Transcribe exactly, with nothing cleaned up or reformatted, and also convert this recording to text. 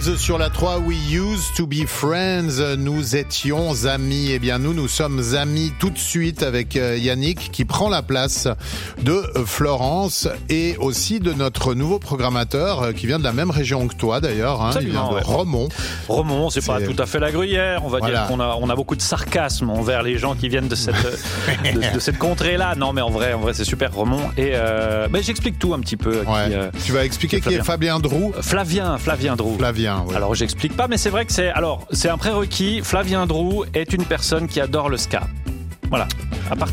Beatles sur la trois. We used to be friends. Nous étions amis. Eh bien, nous, nous sommes amis tout de suite avec Yannick qui prend la place de Florence et aussi de notre nouveau programmateur qui vient de la même région que toi d'ailleurs. Hein. Il vient de ouais. Romont. Romont, c'est, c'est pas tout à fait la Gruyère. On va voilà. dire qu'on a, on a beaucoup de sarcasme envers les gens qui viennent de cette, de, de cette contrée-là. Non, mais en vrai, en vrai, c'est super Romont. Et euh, ben, j'explique tout un petit peu. Ouais. Qui, euh, tu vas expliquer qui, qui est Fabien Drou. Flavien, Flavien Drou. Flavien, oui. Alors, j'explique pas, mais c'est vrai que c'est, alors, c'est un prérequis. Flavien Drou est une personne qui adore le ska. Voilà. À part